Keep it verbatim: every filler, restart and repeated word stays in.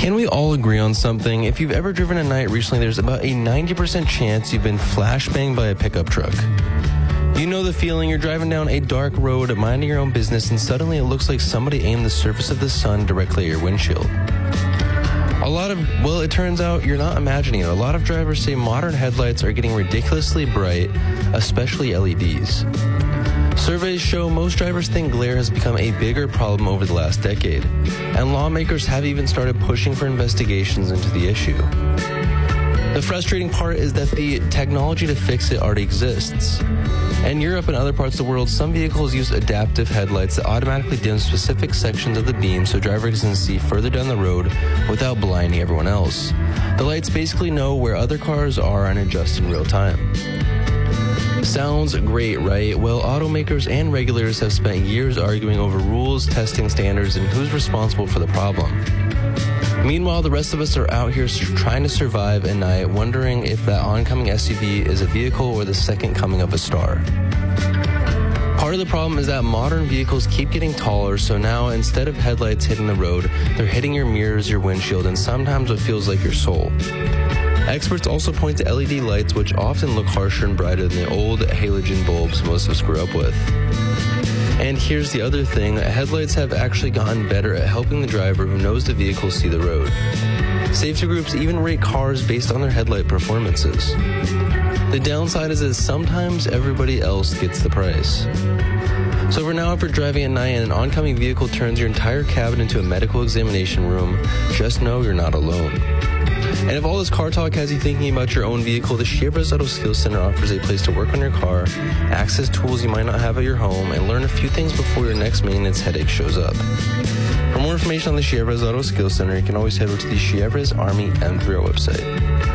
Can we all agree on something? If you've ever driven at night recently, there's about a ninety percent chance you've been flashbanged by a pickup truck. You know the feeling. You're driving down a dark road, minding your own business, and suddenly it looks like somebody aimed the surface of the sun directly at your windshield. A lot of, well, it turns out you're not imagining it. A lot of drivers say modern headlights are getting ridiculously bright, especially L E Ds. Surveys show most drivers think glare has become a bigger problem over the last decade, and lawmakers have even started pushing for investigations into the issue. The frustrating part is that the technology to fix it already exists. In Europe and other parts of the world, some vehicles use adaptive headlights that automatically dim specific sections of the beam so drivers can see further down the road without blinding everyone else. The lights basically know where other cars are and adjust in real time. Sounds great, right? Well, automakers and regulators have spent years arguing over rules, testing standards, and who's responsible for the problem. Meanwhile, the rest of us are out here trying to survive at night, wondering if that oncoming S U V is a vehicle or the second coming of a star. Part of the problem is that modern vehicles keep getting taller, so now instead of headlights hitting the road, they're hitting your mirrors, your windshield, and sometimes what feels like your soul. Experts also point to L E D lights, which often look harsher and brighter than the old halogen bulbs most of us grew up with. And here's the other thing, headlights have actually gotten better at helping the driver who knows the vehicle see the road. Safety groups even rate cars based on their headlight performances. The downside is that sometimes everybody else gets the price. So for now, if you're driving at night and an oncoming vehicle turns your entire cabin into a medical examination room, just know you're not alone. And if all this car talk has you thinking about your own vehicle, the Chevrolet Auto Skills Center offers a place to work on your car, access tools you might not have at your home, and learn a few things before your next maintenance headache shows up. For more information on the Chevrolet Auto Skills Center, you can always head over to the Chevrolet Army M three R website.